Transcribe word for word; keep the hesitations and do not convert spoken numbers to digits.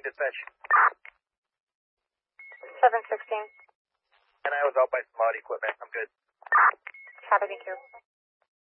sixteen dispatch. seven sixteen. And I was out by some odd equipment. I'm good. Copy, thank you.